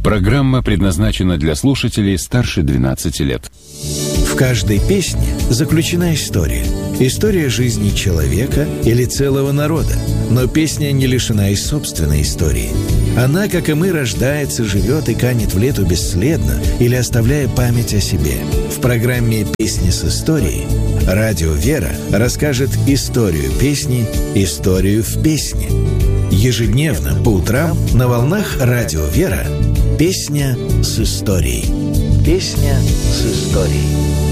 Программа предназначена для слушателей старше 12 лет. В каждой песне заключена история. История жизни человека или целого народа. Но песня не лишена и собственной истории. Она, как и мы, рождается, живет и канет в лету бесследно или оставляя память о себе. В программе «Песни с историей» Радио Вера расскажет историю песни, историю в песне. Ежедневно по утрам на волнах Радио Вера «Песня с историей». Песня с историей.